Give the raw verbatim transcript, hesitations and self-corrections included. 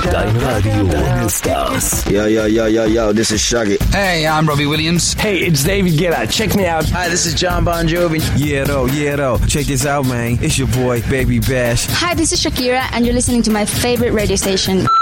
Sky Radio All Stars. Yo, yo, yo, yo, yo, this is Shaggy. Hey, I'm Robbie Williams. Hey, it's David Guetta. Check me out. Hi, this is John Bon Jovi. Yeah, though, yeah, though. Check this out, man. It's your boy, Baby Bash. Hi, this is Shakira, and you're listening to my favorite radio station.